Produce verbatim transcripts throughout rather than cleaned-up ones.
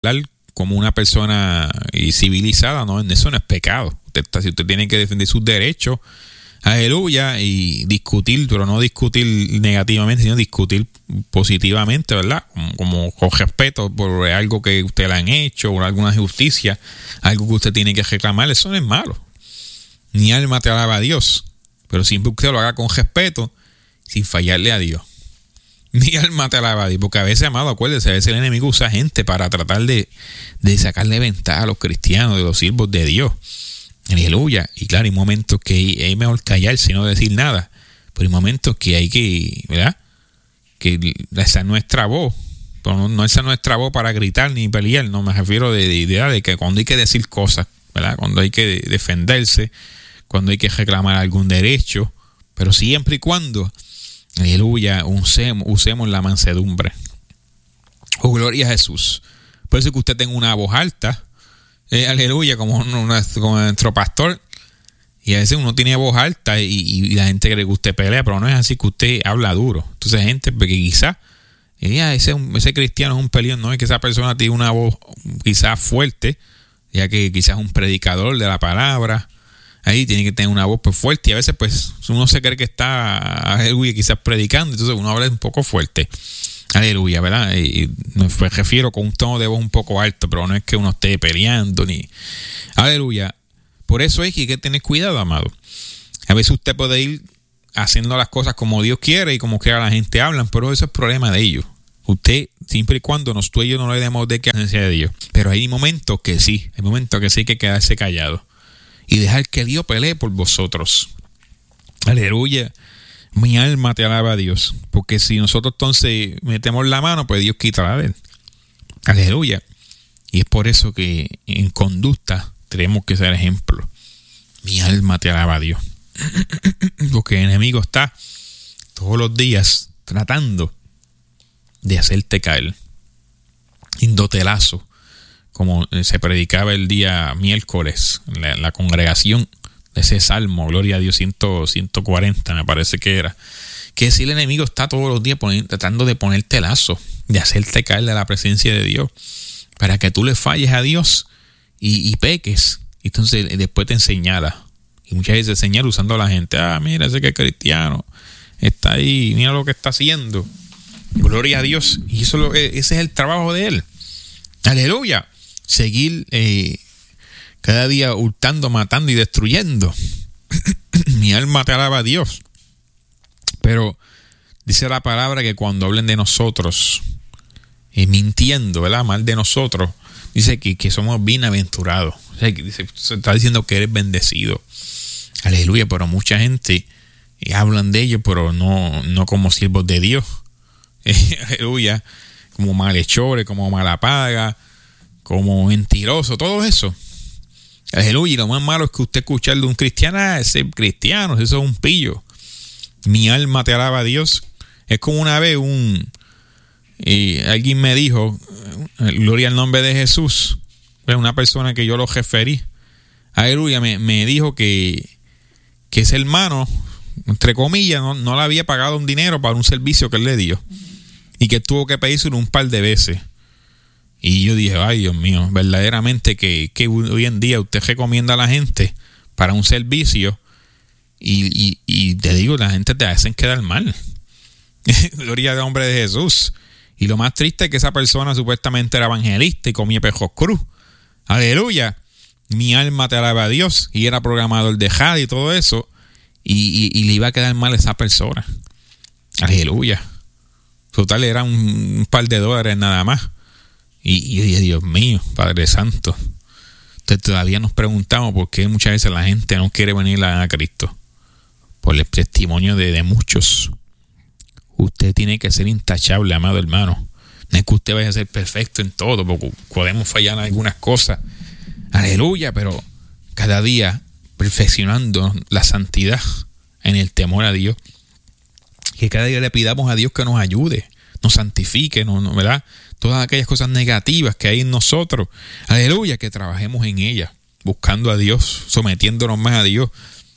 como una persona civilizada, no, eso no es pecado. Usted, si usted tiene que defender sus derechos, aleluya, y discutir, pero no discutir negativamente, sino discutir positivamente, ¿verdad? Como, como con respeto por algo que usted le han hecho, o alguna injusticia, algo que usted tiene que reclamar, eso no es malo. Mi alma te alaba a Dios, pero siempre usted lo haga con respeto, sin fallarle a Dios. Mi alma te alaba a Dios, porque a veces, amado, acuérdese, a veces el enemigo usa gente para tratar de, de sacarle ventaja a los cristianos, de los siervos de Dios. Aleluya. Y claro, hay momentos que es mejor callarse y no decir nada, pero hay momentos que hay que, ¿verdad? Que esa es nuestra voz, pero no, no esa es nuestra voz para gritar ni pelear, no me refiero de, de idea de que cuando hay que decir cosas, ¿verdad? Cuando hay que defenderse, cuando hay que reclamar algún derecho, pero siempre y cuando, aleluya, usemos, usemos la mansedumbre. Oh, gloria a Jesús. Por eso que usted tenga una voz alta, eh, aleluya, como, una, como nuestro pastor, y a veces uno tiene voz alta y, y la gente cree que usted pelea, pero no es así, que usted habla duro. Entonces gente, porque quizás eh, ese, ese cristiano es un peleón, no es que esa persona tiene una voz quizás fuerte, ya que quizás es un predicador de la palabra, ahí tiene que tener una voz pues fuerte, y a veces pues uno se cree que está, aleluya, quizás predicando, entonces uno habla un poco fuerte, aleluya, ¿verdad? Y me refiero con un tono de voz un poco alto, pero no es que uno esté peleando ni, aleluya. Por eso es que hay que tener cuidado, amado. A veces usted puede ir haciendo las cosas como Dios quiere y como quiera la gente hablan, pero eso es problema de ellos. Usted, siempre y cuando nos tú y yo no le demos de que presencia de Dios. Pero hay momentos que sí, hay momentos que sí hay que quedarse callado y dejar que Dios pelee por vosotros. Aleluya. Mi alma te alaba a Dios. Porque si nosotros entonces metemos la mano, pues Dios quitará de él. Aleluya. Y es por eso que en conducta tenemos que ser ejemplo. Mi alma te alaba a Dios. Porque el enemigo está todos los días tratando de hacerte caer. Indotelazo. Como se predicaba el día miércoles en la, la congregación de ese salmo, gloria a Dios, ciento cuarenta me parece que era. Que si el enemigo está todos los días poniendo, tratando de ponerte lazo, de hacerte caer de la presencia de Dios, para que tú le falles a Dios y, y peques. Entonces después te enseñara. Y muchas veces señala usando a la gente. Ah, mira, ese que es cristiano. Está ahí, mira lo que está haciendo. Gloria a Dios. Y eso lo, ese es el trabajo de él. Aleluya. Seguir eh, cada día hurtando, matando y destruyendo. Mi alma te alaba a Dios. Pero dice la palabra que cuando hablen de nosotros, eh, mintiendo, ¿verdad? Mal de nosotros, dice que, que somos bienaventurados. O sea, que dice, se está diciendo que eres bendecido. Aleluya, pero mucha gente eh, hablan de ellos, pero no, no como siervos de Dios. Eh, aleluya, como malhechores, como mala paga, como mentiroso, todo eso. Aleluya, y lo más malo es que usted escuchar de un cristiano, ah, ese cristiano, eso es un pillo. Mi alma te alaba a Dios. Es como una vez un eh, alguien me dijo, gloria al nombre de Jesús, una persona que yo lo referí, aleluya, me, me dijo que, que ese hermano, entre comillas, no, no le había pagado un dinero para un servicio que él le dio y que tuvo que pedírselo un par de veces. Y yo dije, ay Dios mío, verdaderamente que, que hoy en día usted recomienda a la gente para un servicio y, y, y te digo, la gente te hacen quedar mal. Gloria al nombre de Jesús. Y lo más triste es que esa persona supuestamente era evangelista y comía pejos cruz. Aleluya. Mi alma te alaba a Dios. Y era programador de radio y todo eso. Y, y, y le iba a quedar mal a esa persona. Aleluya. Total, era un, un par de dólares nada más. Y, y yo dije, Dios mío, Padre Santo. Entonces todavía nos preguntamos por qué muchas veces la gente no quiere venir a, a Cristo. Por el testimonio de, de muchos. Usted tiene que ser intachable, amado hermano. No es que usted vaya a ser perfecto en todo, porque podemos fallar en algunas cosas. Aleluya, pero cada día perfeccionando la santidad en el temor a Dios. Que cada día le pidamos a Dios que nos ayude, nos santifique, no, no, ¿verdad? Todas aquellas cosas negativas que hay en nosotros. Aleluya, que trabajemos en ellas, buscando a Dios, sometiéndonos más a Dios.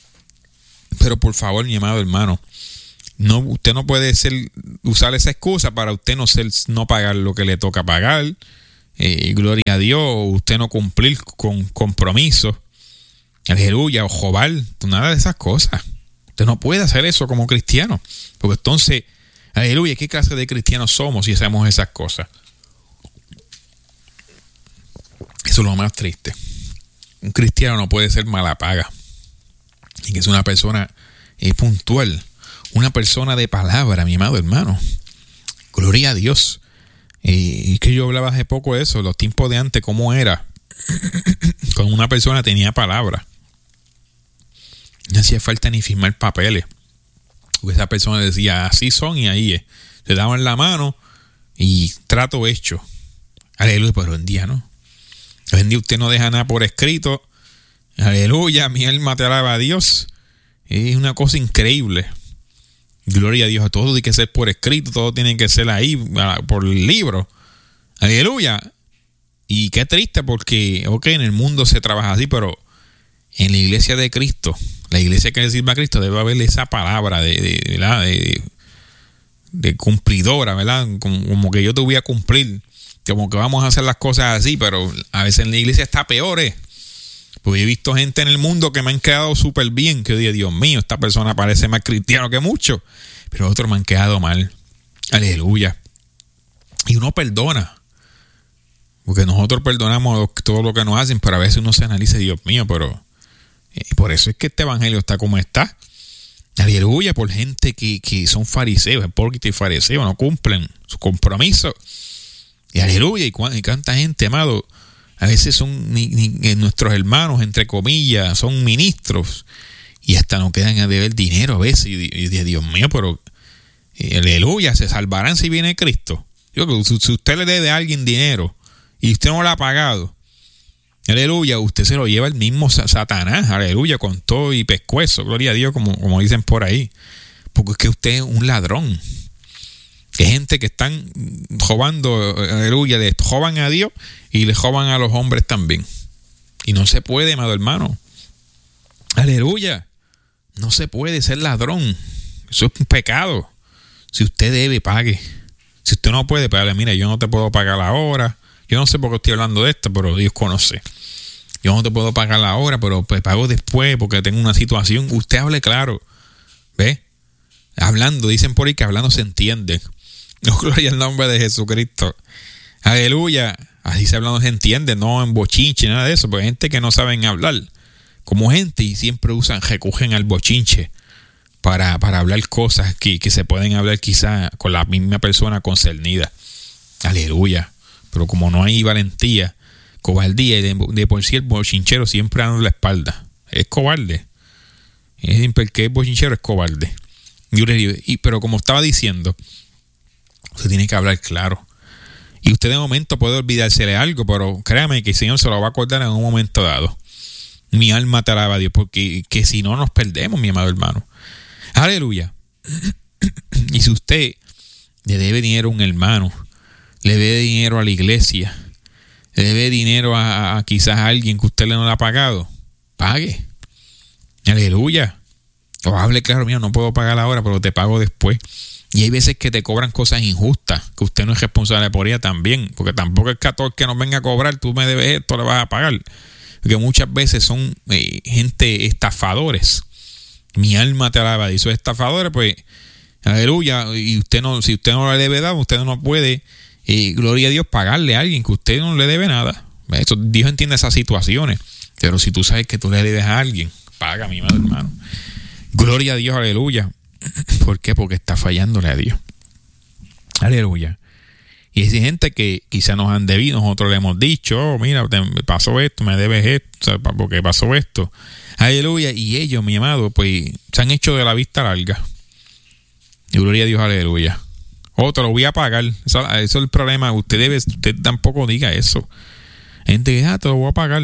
Pero por favor, mi amado hermano, no, usted no puede ser, usar esa excusa para usted no ser, no pagar lo que le toca pagar, eh, gloria a Dios, usted no cumplir con compromisos, aleluya, o jobar, nada de esas cosas. Usted no puede hacer eso como cristiano, porque entonces, aleluya, ¿qué clase de cristianos somos si hacemos esas cosas? Eso es lo más triste. Un cristiano no puede ser mala paga, y que es una persona eh, puntual, una persona de palabra, mi amado hermano. Gloria a Dios. Y que yo hablaba hace poco de eso, los tiempos de antes, cómo era cuando una persona tenía palabra. No hacía falta ni firmar papeles, porque esa persona decía así son y ahí es. Se daban la mano y trato hecho. Aleluya, pero hoy en día no. Hoy en día usted no deja nada por escrito. Aleluya, mi alma te alaba a Dios. Es una cosa increíble. Gloria a Dios. Todo tiene que ser por escrito, todo tiene que ser ahí por el libro. Aleluya. Y qué triste porque, ok, en el mundo se trabaja así, pero en la iglesia de Cristo, la iglesia que le sirve a Cristo, debe haber esa palabra de, de, ¿verdad? de, de cumplidora, ¿verdad? Como, como que yo te voy a cumplir, como que vamos a hacer las cosas así, pero a veces en la iglesia está peor, ¿eh? Porque he visto gente en el mundo que me han quedado súper bien, que yo digo, Dios mío, esta persona parece más cristiano que mucho, pero otros me han quedado mal. Aleluya. Y uno perdona, porque nosotros perdonamos todo lo que nos hacen, pero a veces uno se analiza, Dios mío, pero y por eso es que este evangelio está como está. Aleluya, por gente que, que son fariseos, hipócritas y fariseos, no cumplen su compromiso. Y aleluya, y, y cuánta gente, amado, a veces son ni, ni, nuestros hermanos, entre comillas, son ministros y hasta nos quedan a deber dinero a veces. Y, y, y Dios mío, pero y, aleluya, se salvarán si viene Cristo. Yo, si, si usted le debe a alguien dinero y usted no lo ha pagado, aleluya, usted se lo lleva el mismo Satanás, aleluya, con todo y pescuezo, gloria a Dios, como, como dicen por ahí, porque es que usted es un ladrón. Hay gente que están robando, aleluya, le roban a Dios y le roban a los hombres también. Y no se puede, amado hermano. Aleluya. No se puede ser ladrón. Eso es un pecado. Si usted debe, pague. Si usted no puede pagarle, mira, yo no te puedo pagar ahora. Yo no sé por qué estoy hablando de esto, pero Dios conoce. Yo no te puedo pagar ahora, pero pues pago después porque tengo una situación. Usted hable claro. ¿Ve? Hablando, dicen por ahí que hablando se entiende. No, gloria al nombre de Jesucristo. Aleluya. Así se hablando se entiende, no en bochinche, nada de eso. Porque hay gente que no saben hablar como gente y siempre usan, recurren al bochinche para, para hablar cosas que, que se pueden hablar quizá con la misma persona concernida. Aleluya. Pero como no hay valentía, cobardía, y de, de por sí el bochinchero siempre anda la espalda. Es cobarde. Es porque el bochinchero es cobarde. Yo les digo, y, pero como estaba diciendo, usted tiene que hablar claro. Y usted de momento puede olvidársele algo, pero créame que el Señor se lo va a acordar en un momento dado. Mi alma te alaba a Dios, porque que si no nos perdemos, mi amado hermano. Aleluya. Y si usted le debe dinero a un hermano, le debe dinero a la iglesia, le debe dinero a, a, a quizás a alguien que usted le no le ha pagado, pague. Aleluya. O hable claro, mira, no puedo pagar ahora, pero te pago después. Y hay veces que te cobran cosas injustas, que usted no es responsable por ella también, porque tampoco es católico que nos venga a cobrar, tú me debes esto, le vas a pagar. Porque muchas veces son eh, gente estafadores. Mi alma te alaba. Y esos estafadores, pues, aleluya. Y usted no, si usted no le debe dar, usted no puede, eh, gloria a Dios, pagarle a alguien que usted no le debe nada. Eso, Dios entiende esas situaciones. Pero si tú sabes que tú le debes a alguien, paga, mi madre, hermano. Gloria a Dios, aleluya. ¿Por qué? Porque está fallándole a Dios. Aleluya. Y hay gente que quizá nos han debido, nosotros le hemos dicho, oh, mira, te pasó esto, me debes esto, porque pasó esto. Aleluya. Y ellos, mi amado, pues se han hecho de la vista larga. Y gloria a Dios, aleluya. Oh, te lo voy a pagar. Eso, eso es el problema. Usted debe, usted tampoco diga eso. Gente que, ah, te lo voy a pagar.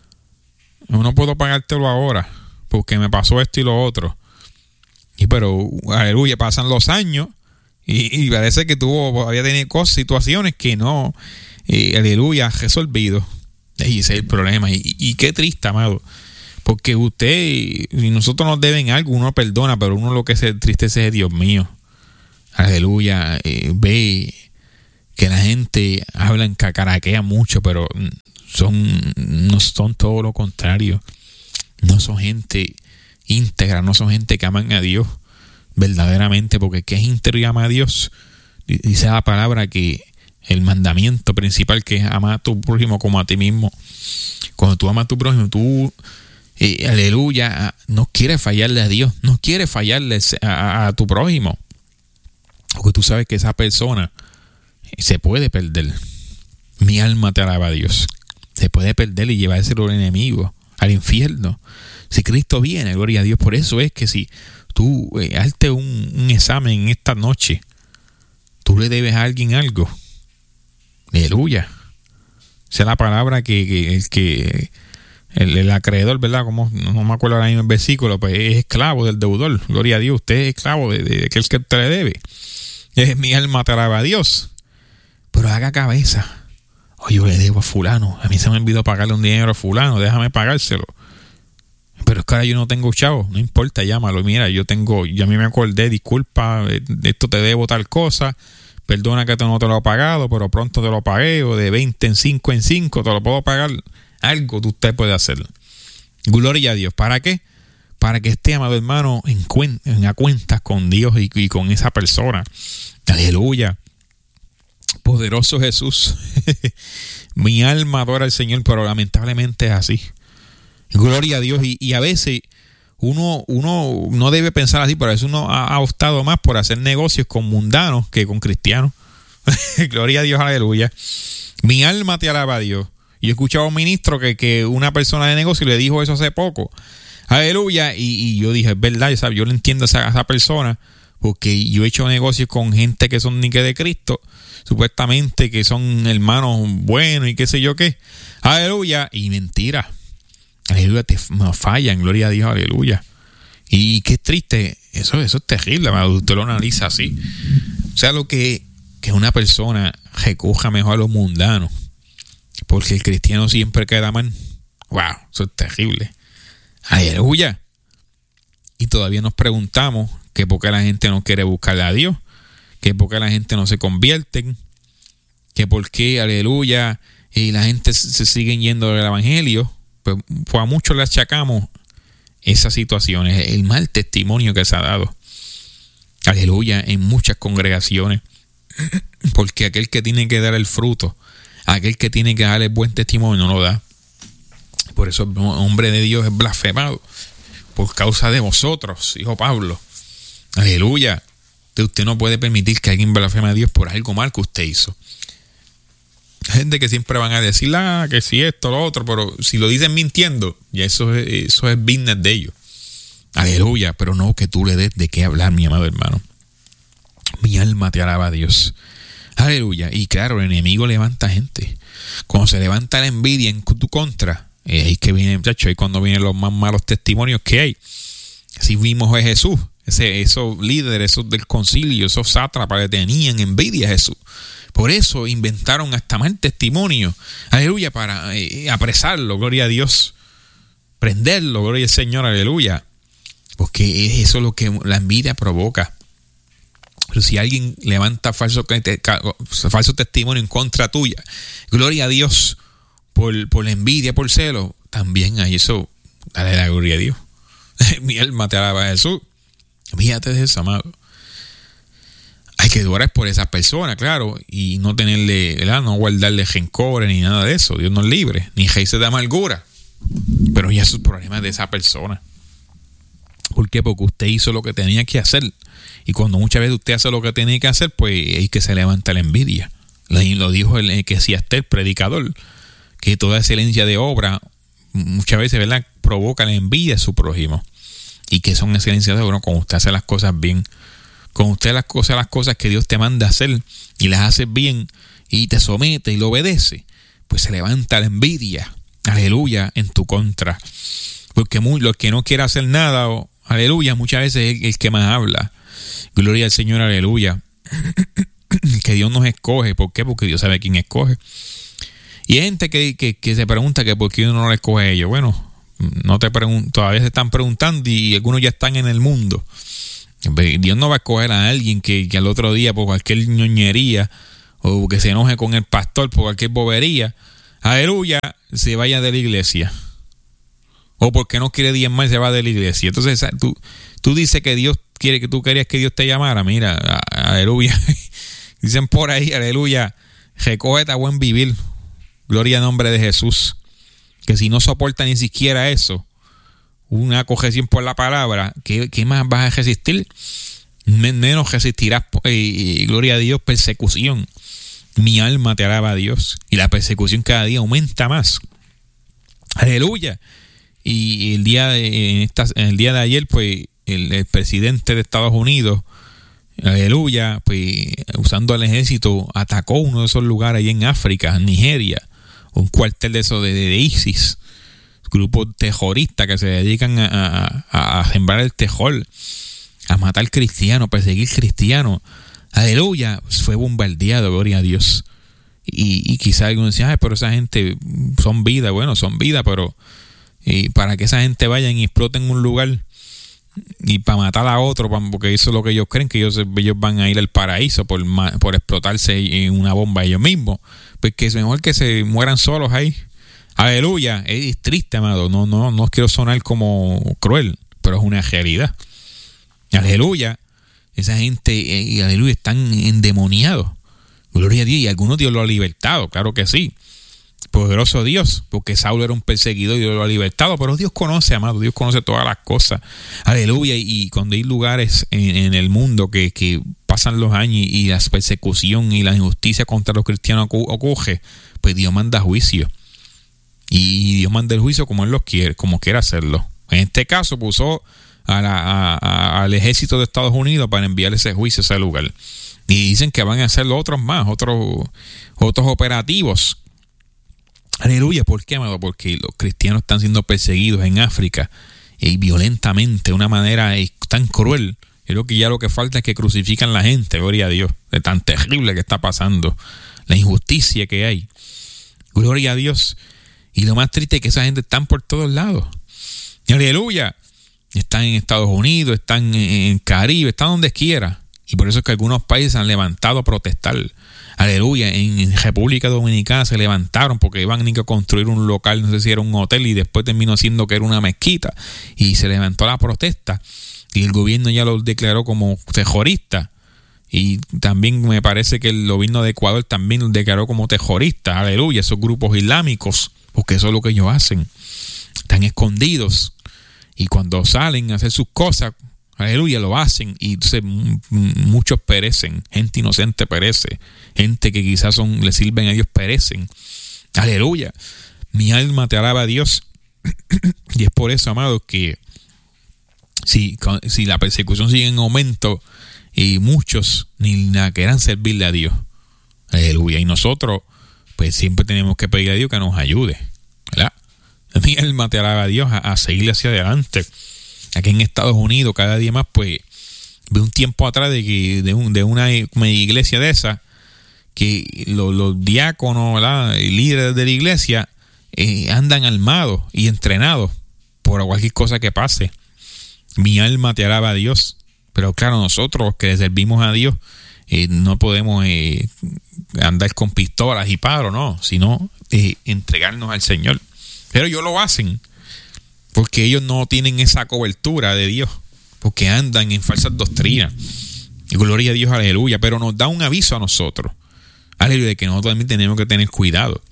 No puedo pagártelo ahora, porque me pasó esto y lo otro. Y pero, aleluya, pasan los años y, y parece que tuvo, había tenido cosas, situaciones que no, eh, aleluya, resolvido. Y ese es el problema. Y, y qué triste, amado. Porque usted y nosotros nos deben algo, uno perdona, pero uno lo que se entristece es Dios mío. Aleluya, eh, ve que la gente habla en cacaraquea mucho, pero son, no son todo lo contrario. No son gente íntegra, no son gente que aman a Dios verdaderamente, porque ¿qué es íntegro y ama a Dios? Dice la palabra que el mandamiento principal, que es amar a tu prójimo como a ti mismo. Cuando tú amas a tu prójimo, tú, eh, aleluya, no quieres fallarle a Dios, no quieres fallarle a, a, a tu prójimo, porque tú sabes que esa persona se puede perder. Mi alma te alaba a Dios. Se puede perder y llevarse al enemigo, al infierno. Si Cristo viene, gloria a Dios. Por eso es que si tú eh, hazte un, un examen esta noche, tú le debes a alguien algo. Aleluya. Esa es la palabra que, que, el, que el, el acreedor, ¿verdad? Como no me acuerdo ahora mismo el versículo, pues es esclavo del deudor. Gloria a Dios. Usted es esclavo de, de aquel que te le debe. Es mi alma te alaba a Dios. Pero haga cabeza. Oye, yo le debo a fulano. A mí se me olvidó pagarle un dinero a fulano. Déjame pagárselo. Pero es que ahora yo no tengo chavo. No importa, llámalo. Mira, yo tengo, yo a mí me acordé, disculpa, de esto te debo tal cosa. Perdona que no te lo he pagado, pero pronto te lo pagué. O de veinte en cinco en cinco te lo puedo pagar. Algo que usted puede hacer. Gloria a Dios. ¿Para qué? Para que esté, amado hermano, en, cuen- en a cuentas con Dios y, y con esa persona. Aleluya. Poderoso Jesús. Mi alma adora al Señor, pero lamentablemente es así. Gloria a Dios. Y, y a veces uno, uno no debe pensar así, pero a veces uno ha, ha optado más por hacer negocios con mundanos que con cristianos. Gloria a Dios, aleluya. Mi alma te alaba a Dios. Yo he escuchado a un ministro que, que una persona de negocio le dijo eso hace poco. Aleluya. Y, y yo dije, es verdad, ¿sabes? Yo le entiendo a esa, a esa persona, porque yo he hecho negocios con gente que son ni que de Cristo, supuestamente que son hermanos buenos y qué sé yo qué. Aleluya. Y mentira. Aleluya, te fallan, gloria a Dios, aleluya. Y qué triste, eso, eso es terrible, usted lo analiza así. O sea, lo que, que una persona recoja mejor a los mundanos, porque el cristiano siempre queda mal. Wow, eso es terrible. Aleluya. Y todavía nos preguntamos que por qué la gente no quiere buscarle a Dios, que por qué la gente no se convierte, que por qué, aleluya, y la gente se sigue yendo del evangelio. Pues, pues a muchos le achacamos esas situaciones, el mal testimonio que se ha dado, aleluya, en muchas congregaciones, porque aquel que tiene que dar el fruto, aquel que tiene que dar el buen testimonio no lo da. Por eso el hombre de Dios es blasfemado por causa de vosotros, dijo Pablo. Aleluya. Usted no puede permitir que alguien blasfeme a Dios por algo mal que usted hizo. Gente que siempre van a decir, ah, que si esto, lo otro, pero si lo dicen mintiendo, ya eso es, eso es business de ellos. Aleluya, pero no que tú le des de qué hablar, mi amado hermano. Mi alma te alaba a Dios. Aleluya. Y claro, el enemigo levanta gente. Cuando se levanta la envidia en tu contra, es ahí que viene, muchachos, ahí cuando vienen los más malos testimonios que hay. Así vimos a Jesús, ese, esos líderes, esos del concilio, esos sátrapas le tenían envidia a Jesús. Por eso inventaron hasta mal testimonio, aleluya, para eh, apresarlo, gloria a Dios, prenderlo, gloria al Señor, aleluya, porque eso es lo que la envidia provoca. Pero si alguien levanta falso, falso testimonio en contra tuya, gloria a Dios, por, por la envidia, por celo, también hay eso, dale la gloria a Dios. Mi alma te alaba a Jesús. Fíjate de eso, amado. Hay que orar por esa persona, claro, y no tenerle, ¿verdad? No guardarle rencores ni nada de eso. Dios nos libre, ni raíces de amargura. Pero ya esos problemas de esa persona. ¿Por qué? Porque usted hizo lo que tenía que hacer. Y cuando muchas veces usted hace lo que tenía que hacer, pues es que se levanta la envidia. Lo dijo el Eclesiastés, el predicador, que toda excelencia de obra muchas veces, ¿verdad?, provoca la envidia de su prójimo. Y que son excelencias de obra cuando usted hace las cosas bien. Cuando usted las cosas, las cosas que Dios te manda a hacer y las hace bien y te somete y lo obedece, pues se levanta la envidia, aleluya, en tu contra. Porque muy, los que no quieren hacer nada, oh, aleluya, muchas veces es el, el que más habla. Gloria al Señor, aleluya. Que Dios nos escoge. ¿Por qué? Porque Dios sabe quién escoge. Y hay gente que, que, que se pregunta que por qué uno no le escoge a ellos. Bueno, no te pregun- todavía se están preguntando y algunos ya están en el mundo. Dios no va a escoger a alguien que, que al otro día por cualquier ñoñería o que se enoje con el pastor por cualquier bobería, aleluya, se vaya de la iglesia. O porque no quiere diezmar, se va de la iglesia. Entonces tú, tú dices que Dios quiere, que tú querías que Dios te llamara. Mira, aleluya. Dicen por ahí, aleluya, recógete a buen vivir. Gloria al nombre de Jesús. Que si no soporta ni siquiera eso, una cojeción por la palabra, ¿qué, qué más vas a resistir? Menos resistirás, eh, gloria a Dios, persecución. Mi alma te alaba a Dios. Y la persecución cada día aumenta más. Aleluya. Y el día de, en esta, en el día de ayer, pues, el, el presidente de Estados Unidos, aleluya, pues, usando el ejército, atacó uno de esos lugares ahí en África, en Nigeria, un cuartel de esos de, de, de ISIS, grupos terroristas que se dedican a, a, a sembrar el terror, a matar cristianos, perseguir cristianos. Aleluya, fue bombardeado, gloria a Dios. Y, y quizás algunos decían, ay, pero esa gente son vida. Bueno, son vida, pero y para que esa gente vayan y exploten un lugar y para matar a otro, porque eso es lo que ellos creen, que ellos, ellos van a ir al paraíso por, por explotarse en una bomba ellos mismos, pues que es mejor que se mueran solos ahí. Aleluya, es triste, amado, no, no, no quiero sonar como cruel, pero es una realidad. Aleluya, esa gente, eh, aleluya, están endemoniados, gloria a Dios, y algunos Dios lo ha libertado, claro que sí. Poderoso Dios, porque Saulo era un perseguidor y Dios lo ha libertado, pero Dios conoce, amado, Dios conoce todas las cosas, aleluya, y, y cuando hay lugares en, en el mundo que, que pasan los años y, y la persecución y la injusticia contra los cristianos ocurre, pues Dios manda juicio, y Dios manda el juicio como Él lo quiere, como quiere hacerlo. En este caso puso a la, a, a, al ejército de Estados Unidos para enviar ese juicio a ese lugar, y dicen que van a hacerlo otros más, otros, otros operativos. Aleluya, ¿por qué, amado? Porque los cristianos están siendo perseguidos en África y violentamente, de una manera tan cruel. Creo que ya lo que falta es que crucifican a la gente, gloria a Dios, de tan terrible que está pasando, la injusticia que hay. Gloria a Dios. Y lo más triste es que esa gente están por todos lados. Aleluya. Están en Estados Unidos, están en Caribe, están donde quiera. Y por eso es que algunos países han levantado a protestar. Aleluya, en República Dominicana se levantaron porque iban a construir un local, no sé si era un hotel, y después terminó siendo que era una mezquita, y se levantó la protesta y el gobierno ya lo declaró como terrorista, y también me parece que el gobierno de Ecuador también lo declaró como terrorista. Aleluya, esos grupos islámicos, porque eso es lo que ellos hacen, están escondidos, y cuando salen a hacer sus cosas, aleluya, lo hacen, y entonces muchos perecen, gente inocente perece, gente que quizás son, le sirven a Dios perecen. Aleluya, mi alma te alaba a Dios. Y es por eso, amado, que si, si la persecución sigue en aumento y muchos ni nada quieran servirle a Dios, aleluya, y nosotros pues siempre tenemos que pedir a Dios que nos ayude, ¿verdad? Mi alma te alaba a Dios a, a seguir hacia adelante. Aquí en Estados Unidos cada día más, pues, de un tiempo atrás de que de, un, de una, una iglesia de esa, que los, los diáconos, ¿verdad?, y líderes de la iglesia eh, andan armados y entrenados por cualquier cosa que pase. Mi alma te alaba a Dios. Pero claro, nosotros que le servimos a Dios, eh, no podemos eh, andar con pistolas y paros, no, sino eh, entregarnos al Señor. Pero ellos lo hacen porque ellos no tienen esa cobertura de Dios, porque andan en falsas doctrinas. Y gloria a Dios, aleluya. Pero nos da un aviso a nosotros, aleluya, de que nosotros también tenemos que tener cuidado.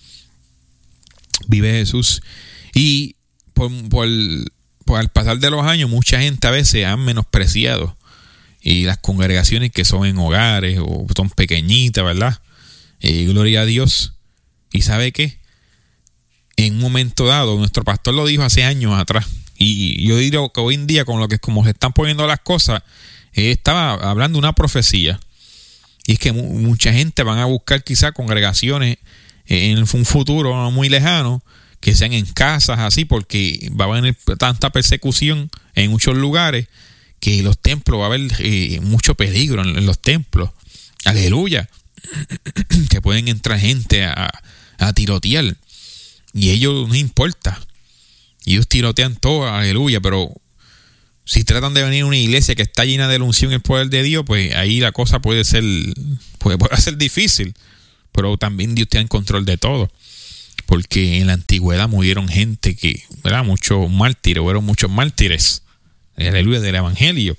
Vive Jesús. Y por, por, por al pasar de los años, mucha gente a veces han menospreciado y las congregaciones que son en hogares o son pequeñitas, ¿verdad? Eh, gloria a Dios. ¿Y sabe qué? En un momento dado, nuestro pastor lo dijo hace años atrás, y yo digo que hoy en día, con lo que como se están poniendo las cosas, él estaba hablando de una profecía, y es que mu- mucha gente van a buscar quizás congregaciones en un futuro no muy lejano, que sean en casas así, porque va a haber tanta persecución en muchos lugares, que los templos va a haber eh, mucho peligro en, en los templos, aleluya, que pueden entrar gente a, a tirotear. Y ellos no importa. Y ellos tirotean todo, aleluya. Pero si tratan de venir a una iglesia que está llena de la unción y el poder de Dios, pues ahí la cosa puede ser, puede, puede ser difícil. pero también Dios está en control de todo. Porque en la antigüedad murieron gente que, ¿verdad? Muchos mártires, fueron muchos mártires, aleluya, del evangelio.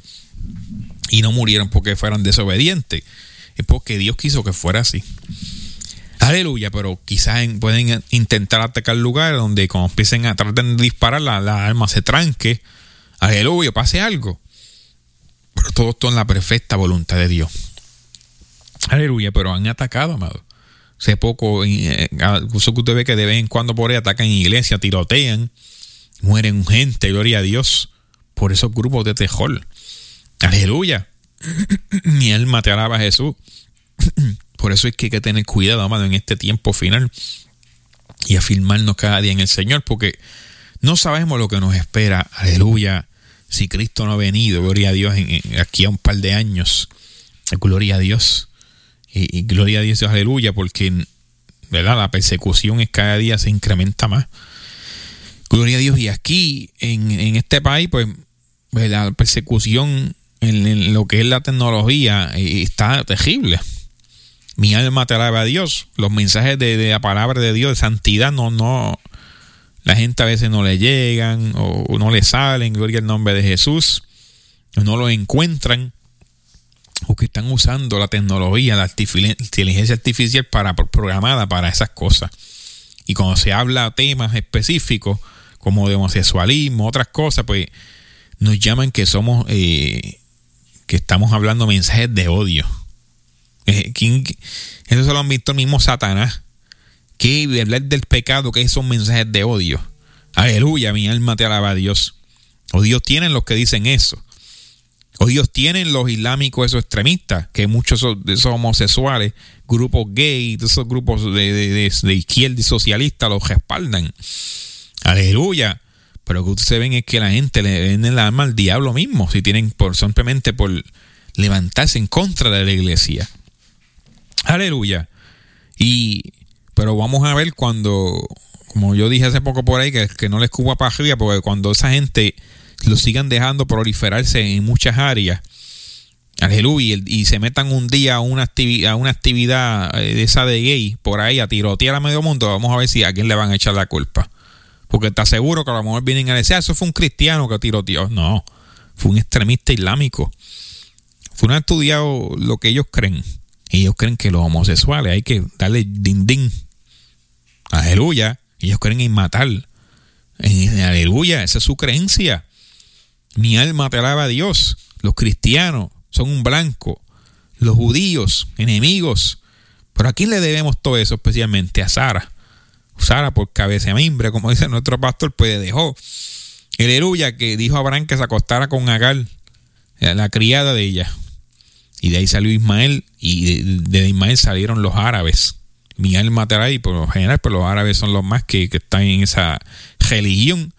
Y no murieron porque fueran desobedientes, es porque Dios quiso que fuera así. Aleluya, pero quizás en, pueden intentar atacar lugares donde cuando empiecen a tratar de disparar, la, la arma se tranque. Aleluya, pase algo. Pero todo esto en la perfecta voluntad de Dios. Aleluya, pero han atacado, amado. Hace poco, eh, eso que usted ve que de vez en cuando por ahí atacan iglesia, tirotean, mueren gente, gloria a Dios, por esos grupos de terror. Aleluya. Mi alma te alaba a Jesús. Por eso es que hay que tener cuidado, amado, en este tiempo final y afirmarnos cada día en el Señor, porque no sabemos lo que nos espera. Aleluya. Si Cristo no ha venido, gloria a Dios, en, en, aquí a un par de años. Gloria a Dios. Y, y gloria a Dios, aleluya, porque, ¿verdad?, la persecución es cada día se incrementa más. Gloria a Dios. Y aquí, en, en este país, pues, la persecución en, en lo que es la tecnología eh, está terrible. Mi alma te alaba a Dios. Los mensajes de, de la palabra de Dios, de santidad, no, no, la gente a veces no le llegan o, o no le salen, gloria al nombre de Jesús, o no lo encuentran, o que están usando la tecnología, la inteligencia artificial para programada para esas cosas. Y cuando se habla de temas específicos como de homosexualismo, otras cosas, pues nos llaman que somos, eh, que estamos hablando mensajes de odio. Eh, ¿quién, eso se lo han visto el mismo Satanás. Que hablar del pecado, que son mensajes de odio. Aleluya, mi alma te alaba a Dios. O Dios tienen los que dicen eso. O Dios tienen los islámicos, esos extremistas, que muchos de esos homosexuales, grupos gay, esos grupos de, de, de, de izquierda y socialista los respaldan. Aleluya. Pero lo que ustedes ven es que la gente le vende el alma al diablo mismo, si tienen por simplemente por levantarse en contra de la iglesia. Aleluya. Y pero vamos a ver cuando, como yo dije hace poco por ahí, que, que no les cuba para arriba, porque cuando esa gente lo sigan dejando proliferarse en muchas áreas, aleluya, y, y se metan un día a una, activi- a una actividad de esa de gay por ahí a tirotear a medio mundo, vamos a ver si a quién le van a echar la culpa. Porque está seguro que a lo mejor vienen a decir, ah, eso fue un cristiano que tiroteó. No, fue un extremista islámico. Fue un estudiado lo que ellos creen. Ellos creen que los homosexuales hay que darle din din. Aleluya. Ellos creen en matar. En, aleluya. Esa es su creencia. Mi alma te alaba a Dios. Los cristianos son un blanco. Los judíos, enemigos. Pero ¿a quién le debemos todo eso? Especialmente a Sara. Sara por cabeza de mimbre, como dice nuestro pastor, pues dejó. Aleluya, que dijo a Abraham que se acostara con Agar, la criada de ella. Y de ahí salió Ismael, y de, de Ismael salieron los árabes. Mi alma te alaba, y por lo general, pues los árabes son los más que, que están en esa religión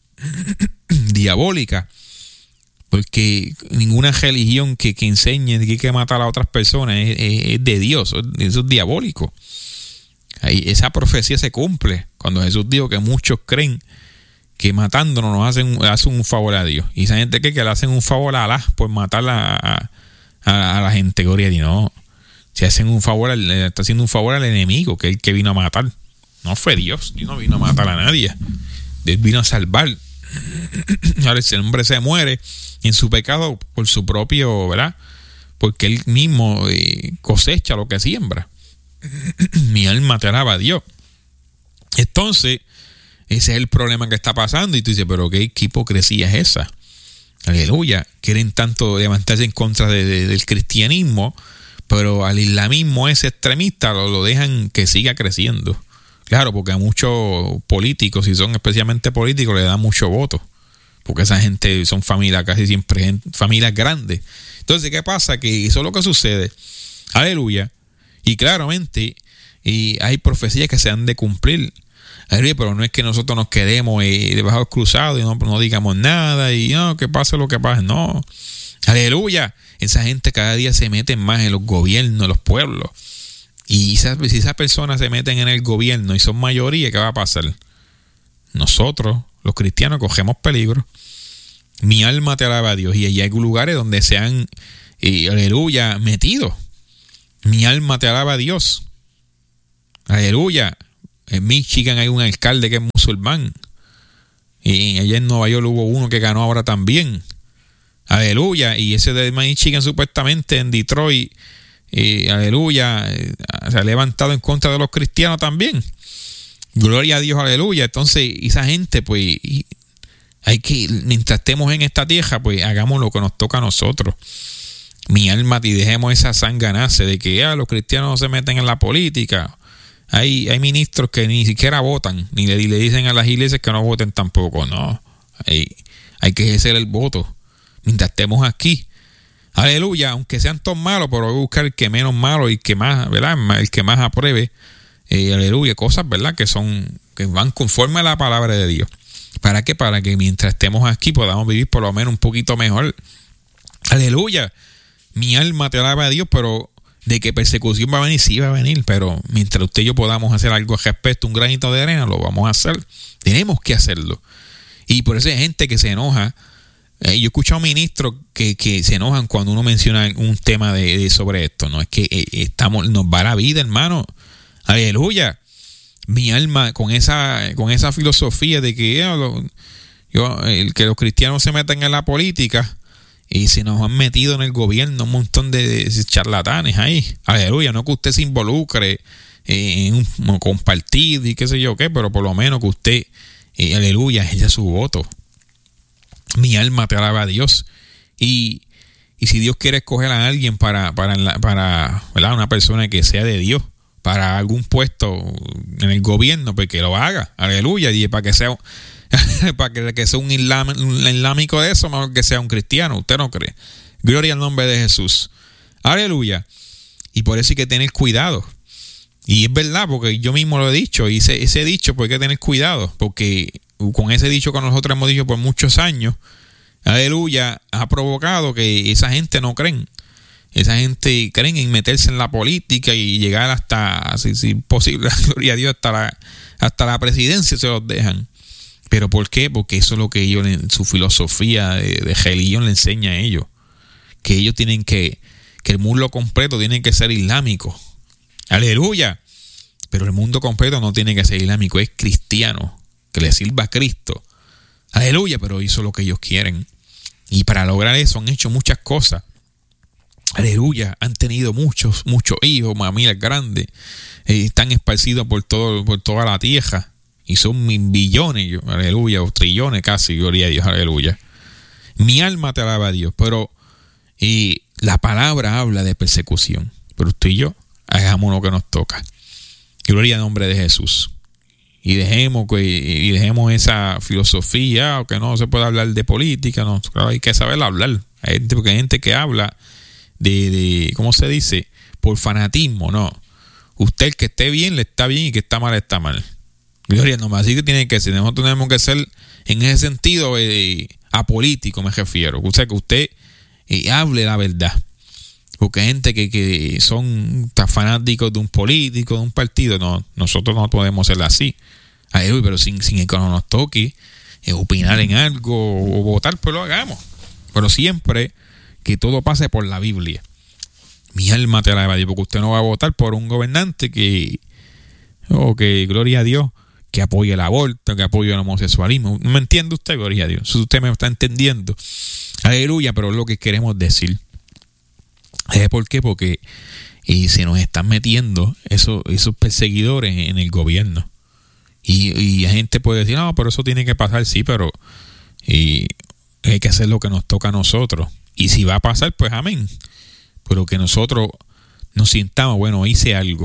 diabólica. Porque ninguna religión que, que enseñe que hay que matar a otras personas es, es, es de Dios, eso es diabólico. Ahí, esa profecía se cumple cuando Jesús dijo que muchos creen que matándonos nos hacen, hacen un favor a Dios. Y esa gente cree que le hacen un favor a Alá por matar a, a, a, a la gente. Gloria a Dios. No, se hacen un favor, le está haciendo un favor al enemigo, que es el que vino a matar. No fue Dios, Dios no vino a matar a nadie. Él vino a salvar. Ahora el hombre se muere en su pecado por su propio, ¿verdad? Porque él mismo eh, cosecha lo que siembra. Mi alma te alaba a Dios. Entonces, ese es el problema que está pasando. Y tú dices, pero qué hipocresía es esa. Aleluya. Quieren tanto levantarse en contra de, de, del cristianismo, pero al islamismo ese extremista lo, lo dejan que siga creciendo. Claro, porque a muchos políticos, si son especialmente políticos, le dan mucho voto. Porque esa gente son familias casi siempre, familias grandes. Entonces, ¿qué pasa? Que eso es lo que sucede. Aleluya. Y claramente y hay profecías que se han de cumplir. Pero no es que nosotros nos quedemos eh, debajo del cruzado y no, no digamos nada y no, que pase lo que pase. No. Aleluya. Esa gente cada día se mete más en los gobiernos, en los pueblos. Y si esas personas se meten en el gobierno y son mayoría, ¿qué va a pasar? Nosotros, los cristianos, cogemos peligro. Mi alma te alaba a Dios. Y hay lugares donde se han, eh, aleluya, metido. Mi alma te alaba a Dios. Aleluya. En Michigan hay un alcalde que es musulmán. Y allá en Nueva York hubo uno que ganó ahora también. Aleluya. Y ese de Michigan supuestamente en Detroit, eh, aleluya, eh, se ha levantado en contra de los cristianos también. Gloria a Dios, aleluya. Entonces, esa gente, pues, hay que, mientras estemos en esta tierra, pues, hagamos lo que nos toca a nosotros. Mi alma, y dejemos esa sanganace de que ah, los cristianos no se meten en la política. Hay, hay ministros que ni siquiera votan, ni le, le dicen a las iglesias que no voten tampoco. No, hay, hay que ejercer el voto mientras estemos aquí. Aleluya, aunque sean todos malos, pero voy a buscar el que menos malo y el que más, ¿verdad? El que más apruebe. Eh, aleluya, cosas, ¿verdad? Que son, que van conforme a la palabra de Dios. ¿Para qué? Para que mientras estemos aquí podamos vivir por lo menos un poquito mejor. Aleluya. Mi alma te alaba a Dios, pero de que persecución va a venir, sí va a venir, pero mientras usted y yo podamos hacer algo al respecto, un granito de arena, lo vamos a hacer. Tenemos que hacerlo. Y por eso hay gente que se enoja. Eh, yo he escuchado ministros que, que se enojan cuando uno menciona un tema de, de sobre esto. No es que eh, estamos, nos va la vida, hermano. Aleluya. Mi alma con esa, con esa filosofía de que, eh, lo, yo, el que los cristianos se metan en la política. Y se nos han metido en el gobierno un montón de charlatanes ahí. Aleluya, no que usted se involucre en un compartido y qué sé yo qué, pero por lo menos que usted, eh, aleluya, echa su voto. Mi alma te alaba a Dios. Y, y si Dios quiere escoger a alguien para, para, para ¿verdad? Una persona que sea de Dios, para algún puesto en el gobierno, pues que lo haga. Aleluya, y para que sea... para que, que sea un, islam, un islámico de eso, mejor que sea un cristiano. ¿Usted no cree? Gloria al nombre de Jesús. Aleluya. Y por eso hay que tener cuidado. Y es verdad, porque yo mismo lo he dicho. Y ese, ese dicho, pues hay que tener cuidado. Porque con ese dicho que nosotros hemos dicho por muchos años, aleluya, ha provocado que esa gente no creen. Esa gente creen en meterse en la política y llegar hasta, si, si posible, gloria a Dios, hasta la, hasta la presidencia se los dejan. ¿Pero por qué? Porque eso es lo que ellos, en su filosofía de, de religión, le enseña a ellos. Que ellos tienen que, que el mundo completo tiene que ser islámico. Aleluya. Pero el mundo completo no tiene que ser islámico, es cristiano, que le sirva a Cristo. Aleluya, pero eso es lo que ellos quieren. Y para lograr eso han hecho muchas cosas. Aleluya, han tenido muchos, muchos hijos, familias grandes. Eh, están esparcidos por, todo, por toda la tierra. Y son mil billones, aleluya, o trillones casi, gloria a Dios, aleluya. Mi alma te alaba a Dios, pero y la palabra habla de persecución. Pero usted y yo, hagamos lo que nos toca. Gloria al nombre de Jesús. Y dejemos, y dejemos esa filosofía, o que no se puede hablar de política, no, claro, hay que saber hablar. Hay gente, porque hay gente que habla de, de, ¿cómo se dice? Por fanatismo, no. Usted, el que esté bien, le está bien, y que está mal, está mal. Gloria, no más, así que tiene que ser. Nosotros tenemos que ser en ese sentido eh, apolítico, me refiero. O sea, que usted eh, hable la verdad. Porque hay gente que, que son fanáticos de un político, de un partido. No, nosotros no podemos ser así. Ay, pero sin, sin que nos toque eh, opinar en algo o votar, pues lo hagamos. Pero siempre que todo pase por la Biblia. Mi alma te alaba, porque usted no va a votar por un gobernante que, oh, que gloria a Dios, que apoye el aborto, que apoye el homosexualismo. ¿Me entiende usted? Gloria a Dios. Si usted me está entendiendo. Aleluya, pero es lo que queremos decir. ¿Por qué? Porque y se nos están metiendo esos, esos perseguidores en el gobierno. Y, y la gente puede decir, no, pero eso tiene que pasar, sí, pero y hay que hacer lo que nos toca a nosotros. Y si va a pasar, pues amén. Pero que nosotros nos sintamos, bueno, hice algo.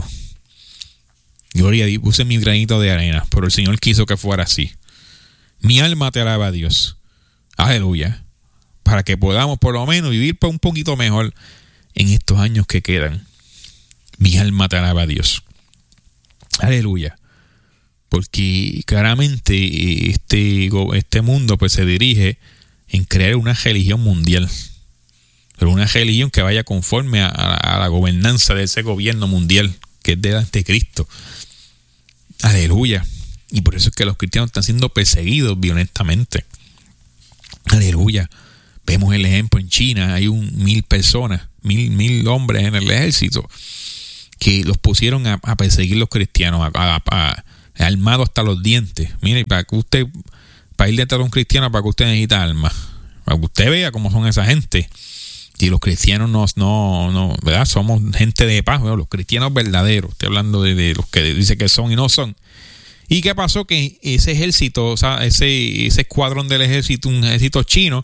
Gloria a Dios, puse mi granito de arena, pero el Señor quiso que fuera así. Mi alma te alaba a Dios. Aleluya. Para que podamos por lo menos vivir un poquito mejor en estos años que quedan. Mi alma te alaba a Dios. Aleluya. Porque claramente este, este mundo pues se dirige en crear una religión mundial. Pero una religión que vaya conforme a, a, a la gobernanza de ese gobierno mundial que es del anticristo. Aleluya. Y por eso es que los cristianos están siendo perseguidos violentamente. Aleluya. Vemos el ejemplo en China. Hay un mil personas, mil, mil hombres en el ejército. que los pusieron a, a perseguir los cristianos, a, a, a, armados hasta los dientes. Mire, para que usted, para ir detrás de un cristiano, para que usted necesita armas, para que usted vea cómo son esa gente. Y los cristianos no, no, no, ¿verdad? Somos gente de paz, ¿verdad? Los cristianos verdaderos. Estoy hablando de, de los que dice que son y no son. ¿Y qué pasó? Que ese ejército, o sea, ese, ese escuadrón del ejército, un ejército chino,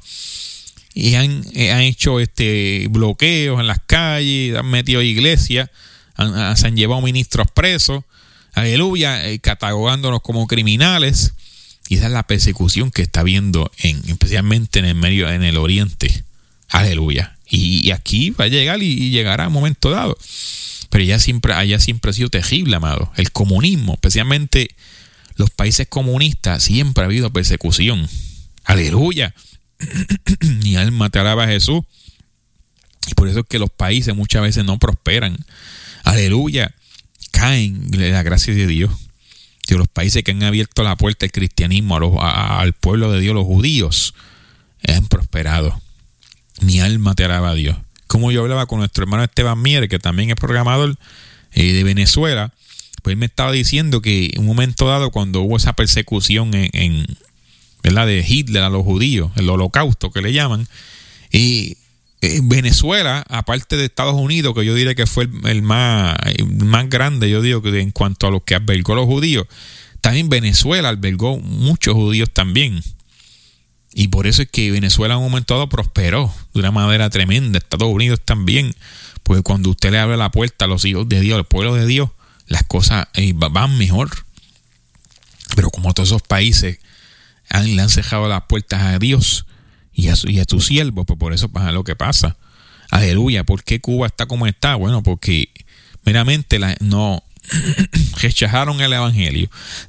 y han, han hecho este bloqueos en las calles, han metido iglesias, han, se han llevado ministros presos, aleluya, eh, catalogándonos como criminales. Y esa es la persecución que está habiendo en, especialmente en el medio, en el oriente. Aleluya. Y, y aquí va a llegar y, y llegará a un momento dado. Pero ya siempre, allá siempre ha sido terrible, amado. El comunismo, especialmente los países comunistas, siempre ha habido persecución. Aleluya. Mi alma te alaba a Jesús. Y por eso es que los países muchas veces no prosperan. Aleluya. Caen de la gracia de Dios. Que los países que han abierto la puerta al cristianismo, a los, a, al pueblo de Dios, los judíos, han prosperado. Mi alma te alaba a Dios. Como yo hablaba con nuestro hermano Esteban Mier, que también es programador eh, de Venezuela, pues él me estaba diciendo que en un momento dado, cuando hubo esa persecución en, en ¿verdad? de Hitler a los judíos, el holocausto que le llaman, y en Venezuela, aparte de Estados Unidos, que yo diré que fue el, el, más, el más grande, yo digo que en cuanto a los que albergó a los judíos, también Venezuela albergó muchos judíos también. Y por eso es que Venezuela en un momento dado prosperó de una manera tremenda. Estados Unidos también. Porque cuando usted le abre la puerta a los hijos de Dios, al pueblo de Dios, las cosas eh, van mejor. Pero como todos esos países han, le han cerrado las puertas a Dios y a, su, y a tu siervo, pues por eso pasa lo que pasa. Aleluya. ¿Por qué Cuba está como está? Bueno, porque meramente la, no rechazaron el evangelio.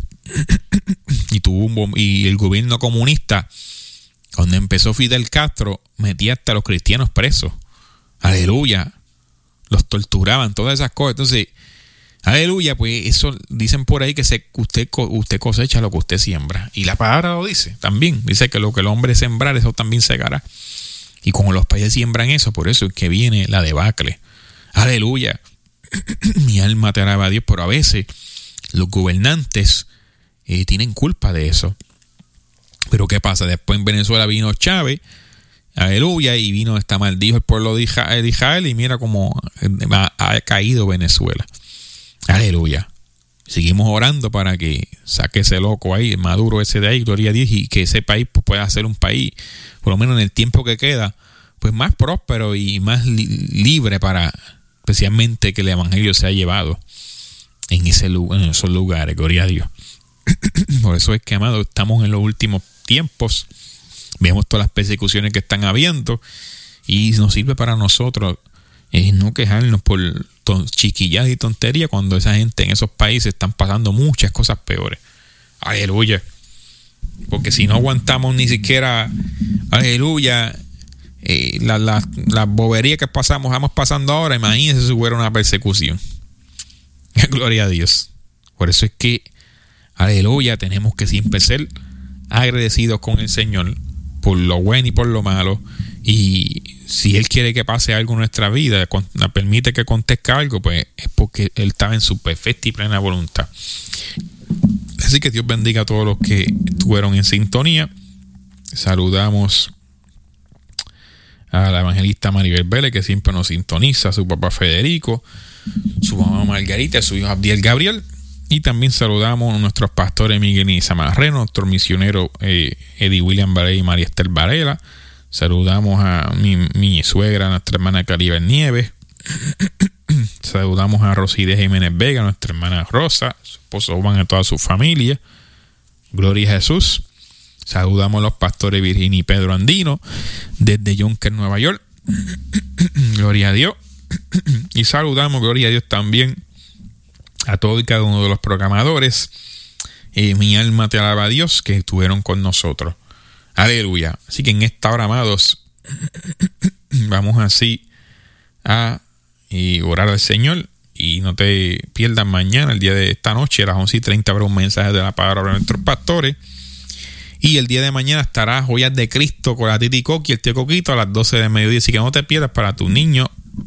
Y tuvo un, y el gobierno comunista, cuando empezó Fidel Castro, metía hasta a los cristianos presos. Aleluya. Los torturaban, todas esas cosas. Entonces, aleluya, pues eso dicen por ahí que se, usted, usted cosecha lo que usted siembra. Y la palabra lo dice también. Dice que lo que el hombre sembrar, eso también segará. Y como los países siembran eso, por eso es que viene la debacle. Aleluya. Mi alma te alaba a Dios, pero a veces los gobernantes eh, tienen culpa de eso. Pero ¿qué pasa? Después en Venezuela vino Chávez, aleluya, y vino esta maldijo el pueblo de Israel, y mira cómo ha, ha caído Venezuela. Aleluya. Seguimos orando para que saque ese loco ahí, el Maduro ese de ahí, gloria a Dios, y que ese país pues, pueda ser un país, por lo menos en el tiempo que queda, pues más próspero y más li- libre para, especialmente que el evangelio se ha llevado en, ese lugar, en esos lugares, gloria a Dios. Por eso es que, amado, estamos en los últimos tiempos, vemos todas las persecuciones que están habiendo y nos sirve para nosotros eh, no quejarnos por ton- chiquilladas y tonterías cuando esa gente en esos países están pasando muchas cosas peores. Aleluya. Porque si no aguantamos ni siquiera, aleluya, eh, la, la, la bobería que pasamos, vamos pasando ahora, imagínense si hubiera una persecución. Gloria a Dios. Por eso es que, aleluya, tenemos que siempre ser agradecidos con el Señor por lo bueno y por lo malo. Y si Él quiere que pase algo en nuestra vida, permite que acontezca algo, pues es porque Él estaba en su perfecta y plena voluntad. Así que Dios bendiga a todos los que estuvieron en sintonía. Saludamos a la evangelista Maribel Vélez, que siempre nos sintoniza, a su papá Federico, su mamá Margarita, su hijo Abdiel Gabriel. Y también saludamos a nuestros pastores Miguel y Samarreno, nuestro misionero eh, Eddie William Varela y María Esther Varela. Saludamos a mi, mi suegra, nuestra hermana Caribel Nieves. Saludamos a Roside Jiménez Vega, nuestra hermana Rosa, su esposo Juan, a toda su familia. Gloria a Jesús. Saludamos a los pastores Virginia y Pedro Andino desde Yonkers, Nueva York. Gloria a Dios. Y saludamos, gloria a Dios, también a todos y cada uno de los programadores. Eh, mi alma te alaba a Dios, que estuvieron con nosotros. Aleluya. Así que en esta hora, amados, vamos así a y orar al Señor. Y no te pierdas mañana, el día de esta noche, a las once y treinta, habrá un mensaje de la palabra de nuestros pastores. Y el día de mañana estará Joyas de Cristo con la Titi Coqui, el tío Coquito, a las doce de mediodía. Así que no te pierdas para tus niños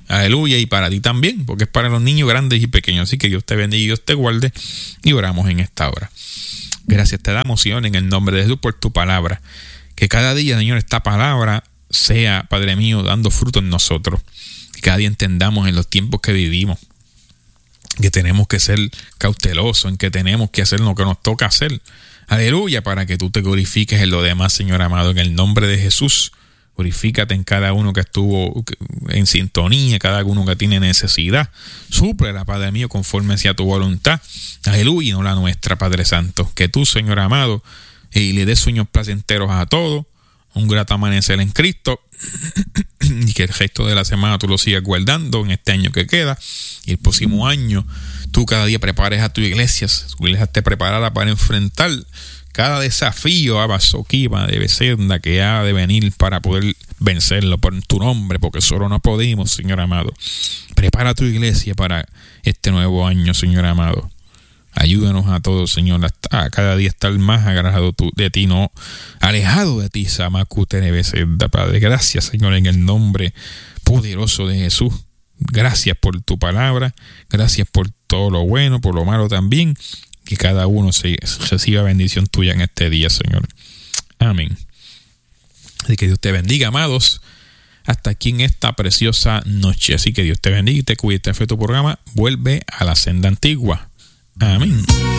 Aleluya, y para ti también, porque es para los niños grandes y pequeños. Así que Dios te bendiga y Dios te guarde, y oramos en esta hora. Gracias te damos, Señor, en el nombre de Jesús por tu palabra. Que cada día, Señor, esta palabra sea, Padre mío, dando fruto en nosotros. Que cada día entendamos en los tiempos que vivimos que tenemos que ser cautelosos, en que tenemos que hacer lo que nos toca hacer. Aleluya, para que tú te glorifiques en lo demás, Señor amado, en el nombre de Jesús. Glorifícate en cada uno que estuvo en sintonía, cada uno que tiene necesidad. Súplela, Padre mío, conforme sea tu voluntad. Aleluya, y no la nuestra, Padre Santo. Que tú, Señor amado, y le des sueños placenteros a todos. Un grato amanecer en Cristo. Y que el resto de la semana tú lo sigas guardando en este año que queda. Y el próximo año tú cada día prepares a tu iglesia. Tu iglesia esté preparada para enfrentar cada desafío a Basoquiba de Becenda que ha de venir para poder vencerlo por tu nombre, porque solo no podemos, Señor amado. Prepara tu iglesia para este nuevo año, Señor amado. Ayúdanos a todos, Señor, a cada día estar más agarrado de ti, no alejado de ti, Samacute de Becenda, Padre. Gracias, Señor, en el nombre poderoso de Jesús. Gracias por tu palabra, gracias por todo lo bueno, por lo malo también. Que cada uno se reciba bendición tuya en este día, Señor. Amén. Así que Dios te bendiga, amados. Hasta aquí en esta preciosa noche. Así que Dios te bendiga y te cuide. Este fue tu programa. Vuelve a la senda antigua. Amén.